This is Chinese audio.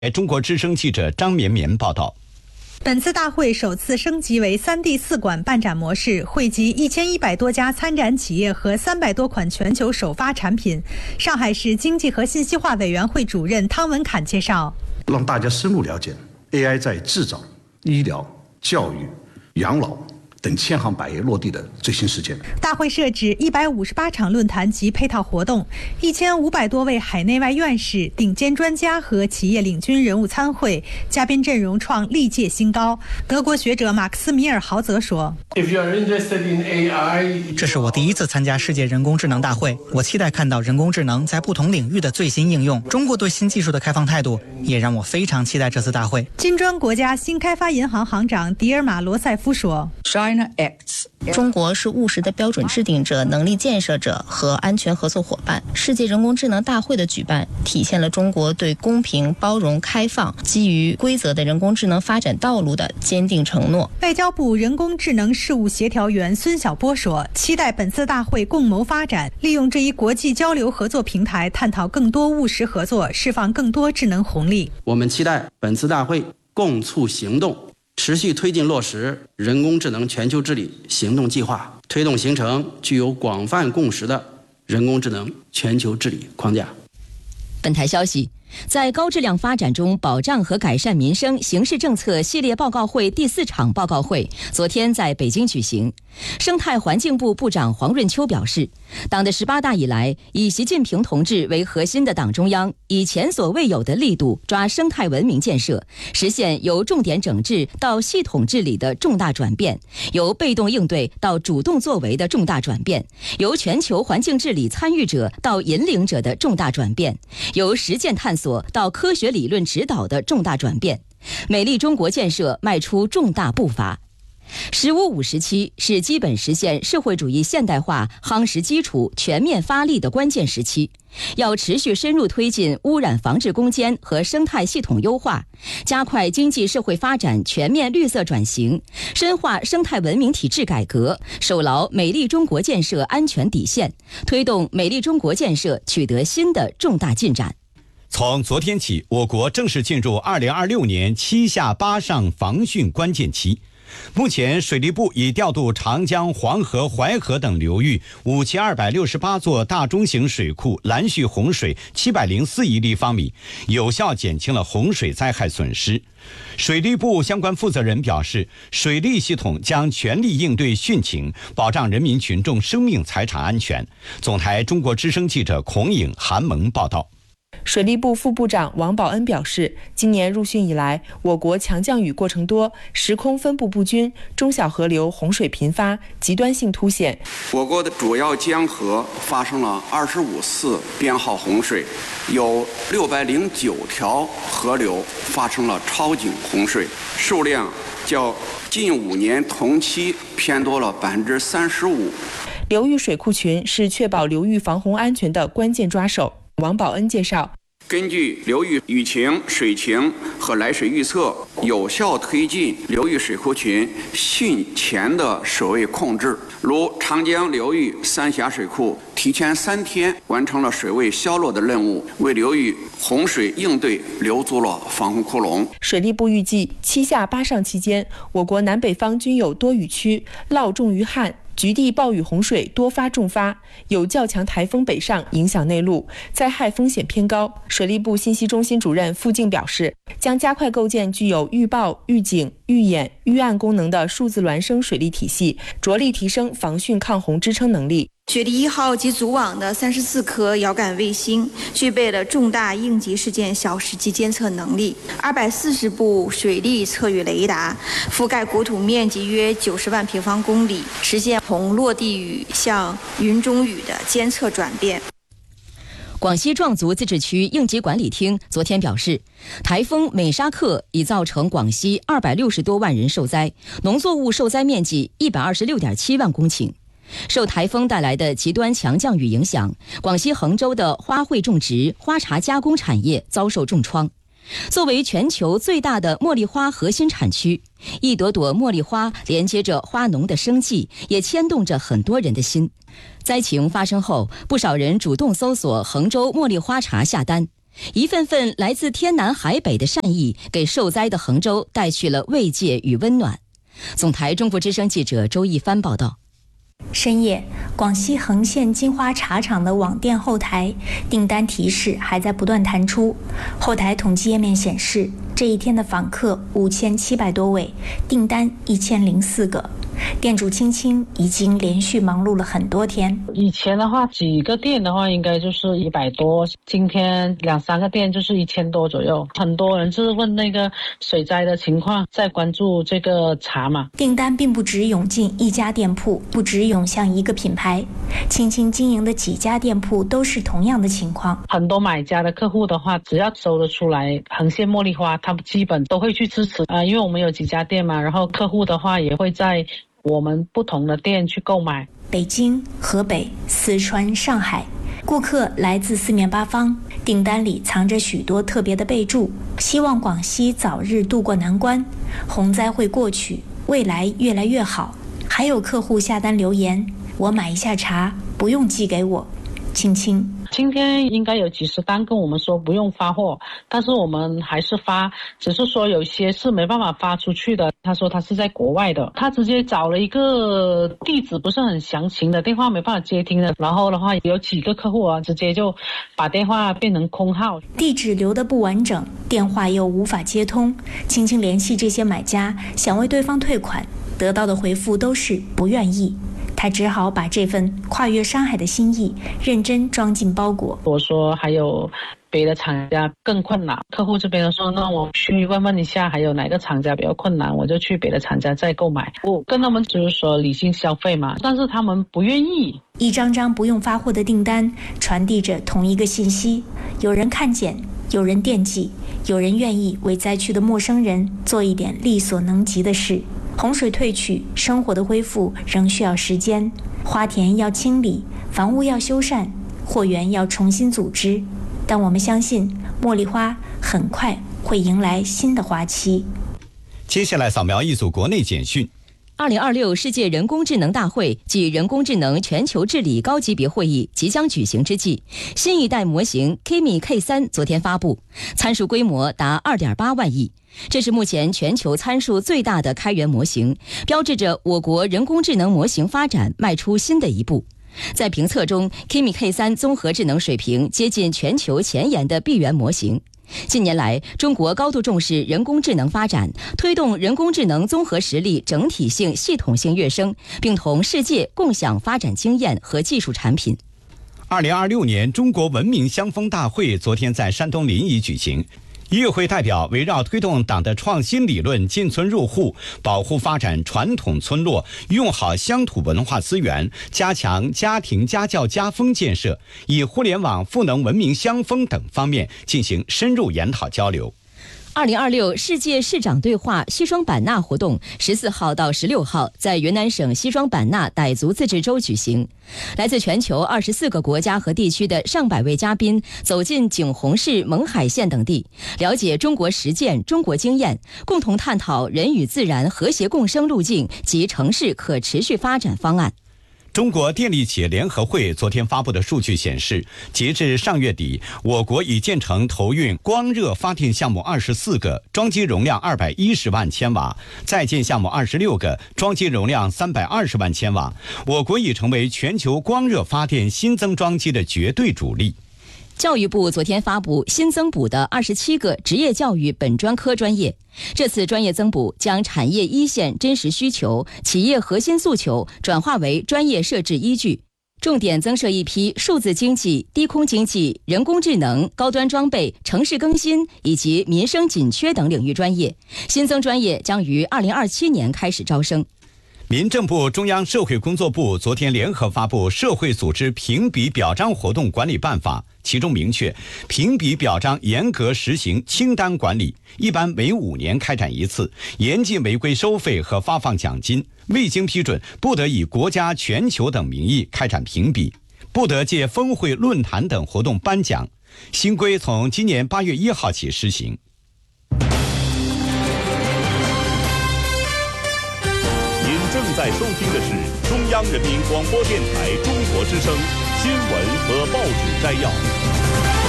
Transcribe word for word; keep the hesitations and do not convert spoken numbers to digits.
中国之声记者张绵绵报道。 本次大会首次升级为三地四馆办展模式，汇集一千一百多家参展企业和三百多款全球首发产品。上海市经济和信息化委员会主任汤文侃介绍， 让大家深入了解 A I 在制造、医疗、教育、养老等千行百业落地的最新实践。 大会设置一百五十八场论坛及配套活动，一千五百多位海内外院士、顶尖专家和企业领军人物参会，嘉宾阵容创历届新高。德国学者马克思米尔豪泽说， 这是我第一次参加世界人工智能大会，我期待看到人工智能在不同领域的最新应用。中国对新技术的开放态度也让我非常期待这次大会。 金砖国家新开发银行行长迪尔马罗塞夫说， 中国是务实的标准制定者、能力建设者和安全合作伙伴。世界人工智能大会的举办，体现了中国对公平、包容、开放、基于规则的人工智能发展道路的坚定承诺。 外交部人工智能事务协调员孙晓波说，期待本次大会共谋发展，利用这一国际交流合作平台，探讨更多务实合作，释放更多智能红利。 我们期待本次大会共促行动，持续推进落实人工智能全球治理行动计划，推动形成具有广泛共识的人工智能全球治理框架。 本台消息，在高质量发展中保障和改善民生形势政策系列报告会第四场报告会昨天在北京举行。生态环境部部长黄润秋表示，党的十八大以来，以习近平同志为核心的党中央以前所未有的力度抓生态文明建设，实现由重点整治到系统治理的重大转变，由被动应对到主动作为的重大转变，由全球环境治理参与者到引领者的重大转变，由实践探索到科学理论指导的重大转变，美丽中国建设迈出重大步伐。十五五时期是基本实现社会主义现代化夯实基础、全面发力的关键时期，要持续深入推进污染防治攻坚和生态系统优化，加快经济社会发展全面绿色转型，深化生态文明体制改革，守牢美丽中国建设安全底线，推动美丽中国建设取得新的重大进展。 从昨天起，我国正式进入二零二六年七下八上防汛关键期。目前，水利部已调度长江、黄河、淮河等流域五千二百六十八座大中型水库拦蓄洪水七百零四亿立方米，有效减轻了洪水灾害损失。水利部相关负责人表示，水利系统将全力应对汛情，保障人民群众生命财产安全。总台中国之声记者孔颖、韩萌报道。 水利部副部长王宝恩表示，今年入汛以来，我国强降雨过程多，时空分布不均，中小河流洪水频发，极端性凸显。 我国的主要江河发生了二十五次编号洪水，有六百零九条河流发生了超警洪水，数量较近五年同期偏多了百分之三十五。 流域水库群是确保流域防洪安全的关键抓手。王宝恩介绍， 根据流域雨情、水情和来水预测，有效推进流域水库群汛前的水位控制。如长江流域三峡水库提前三天完成了水位消落的任务，为流域洪水应对留足了防洪窟窿。 水利部预计，七下八上期间，我国南北方均有多雨区，涝重于旱。局地暴雨洪水多发重发，有较强台风北上影响内陆，灾害风险偏高。水利部信息中心主任付静表示，将加快构建具有预报、预警、预演、预案功能的数字孪生水利体系，着力提升防汛抗洪支撑能力。 雪莉一号及组网的三十四颗遥感卫星具备了重大应急事件小时级监测能力，二百四十部水利测雨雷达覆盖国土面积约九十万平方公里，实现从落地雨向云中雨的监测转变。 广西壮族自治区应急管理厅昨天表示，台风美沙克已造成广西二百六十多万人受灾，农作物受灾面积一百二十六点七万公顷。受台风带来的极端强降雨影响，广西衡州的花卉种植、花茶加工产业遭受重创。作为全球最大的茉莉花核心产区，一朵朵茉莉花连接着花农的生计，也牵动着很多人的心。灾情发生后，不少人主动搜索衡州茉莉花茶下单。 一份份来自天南海北的善意，给受灾的衡州带去了慰藉与温暖。总台中国之声记者周一帆报道。 深夜，广西横县金花茶厂的网店后台订单提示还在不断弹出。后台统计页面显示，这一天的访客五千七百多位，订单一千零四个。店主青青已经连续忙碌了很多天。 以前的话，几个店的话应该就是一百多，今天两三个店就是一千多左右。很多人是问那个水灾的情况，在关注这个茶嘛。 订单并不只涌进一家店铺，不只涌向一个品牌，青青经营的几家店铺都是同样的情况。 很多买家的客户的话，只要搜得出来横县茉莉花，他们基本都会去支持啊、呃，因为我们有几家店嘛，然后客户的话也会在我们不同的店去购买。 北京、河北、四川、上海，顾客来自四面八方，订单里藏着许多特别的备注，希望广西早日渡过难关，洪灾会过去，未来越来越好。还有客户下单留言，我买一下茶，不用寄给我。青青今天应该有几十单跟我们说不用发货，但是我们还是发，只是说有些是没办法发出去的。他说他是在国外的，他直接找了一个地址不是很详情的电话，没办法接听的。然后的话有几个客户啊，直接就把电话变成空号， 地址留得不完整，电话又无法接通。青青联系这些买家，想为对方退款，得到的回复都是不愿意。他只好把这份跨越山海的心意认真装进包裹。 我说还有别的厂家更困难，客户这边说那我去问问一下还有哪个厂家比较困难，我就去别的厂家再购买。我跟他们就是说理性消费嘛，但是他们不愿意。 一张张不用发货的订单传递着同一个信息，有人看见，有人惦记，有人愿意为灾区的陌生人做一点力所能及的事。洪水退去，生活的恢复仍需要时间，花田要清理，房屋要修缮，货源要重新组织。但我们相信，茉莉花很快会迎来新的花期。 接下来扫描一组国内简讯。 二零二六世界人工智能大会暨人工智能全球治理高级别会议即将举行之际，新一代模型 Kimi K 三 昨天发布，参数规模达 二点八万亿。这是目前全球参数最大的开源模型，标志着我国人工智能模型发展迈出新的一步。在评测中 Kimi K 三 综合智能水平接近全球前沿的闭源模型。近年来，中国高度重视人工智能发展，推动人工智能综合实力整体性、系统性跃升，并同世界共享发展经验和技术产品。 二零二六年中国文明乡风大会昨天在山东临沂举行。与会代表围绕推动党的创新理论进村入户，保护发展传统村落，用好乡土文化资源，加强家庭家教家风建设，以互联网赋能文明乡风等方面进行深入研讨交流。 二零二六世界市长对话西双版纳活动十四号到十六号在云南省西双版纳傣族自治州举行。来自全球二十四个国家和地区的上百位嘉宾走进景洪市、勐海县等地，了解中国实践、中国经验，共同探讨人与自然和谐共生路径及城市可持续发展方案。 中国电力企业联合会昨天发布的数据显示，截至上月底，我国已建成投运光热发电项目二十四个，装机容量二百一十万千瓦；在建项目二十六个，装机容量三百二十万千瓦。我国已成为全球光热发电新增装机的绝对主力。 教育部昨天发布新增补的二十七个职业教育本专科专业，这次专业增补将产业一线真实需求、企业核心诉求转化为专业设置依据，重点增设一批数字经济、低空经济、人工智能、高端装备、城市更新以及民生紧缺等领域专业。新增专业将于二零二七年开始招生。 民政部、中央社会工作部昨天联合发布《社会组织评比表彰活动管理办法》，其中明确，评比表彰严格实行清单管理，一般每五年开展一次，严禁违规收费和发放奖金，未经批准不得以国家、全球等名义开展评比，不得借峰会、论坛等活动颁奖。新规从今年八月一号起施行。 正在收听的是中央人民广播电台中国之声新闻和报纸摘要。